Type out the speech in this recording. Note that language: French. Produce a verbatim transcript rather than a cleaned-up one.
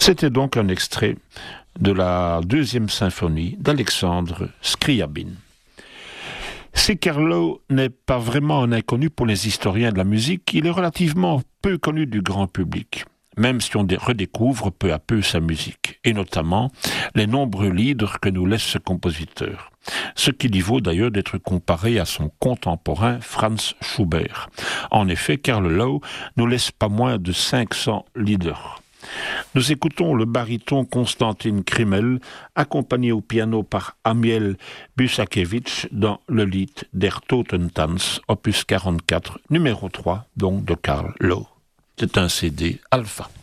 C'était donc un extrait de la deuxième symphonie d'Alexandre Scriabine. Si Kerlo n'est pas vraiment un inconnu pour les historiens de la musique, il est relativement peu connu du grand public, même si on redécouvre peu à peu sa musique, et notamment les nombreux livres que nous laisse ce compositeur, ce qui lui vaut d'ailleurs d'être comparé à son contemporain Franz Schubert. En effet, Carl Loewe nous laisse pas moins de cinq cents lieder. Nous écoutons le baryton Konstantin Krimmel, accompagné au piano par Amiel Busakevitch dans le lied Der Totentanz, opus quarante-quatre, numéro trois, donc de Carl Loewe. C'est un C D Alpha.